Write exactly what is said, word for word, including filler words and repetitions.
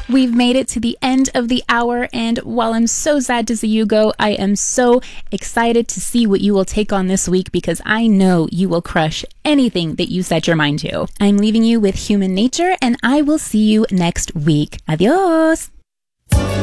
We've made it to the end of the hour, and while I'm so sad to see you go, I am so excited to see what you will take on this week because I know you will crush anything that you set your mind to. I'm leaving you with Human Nature, and I will see you next week. Adios!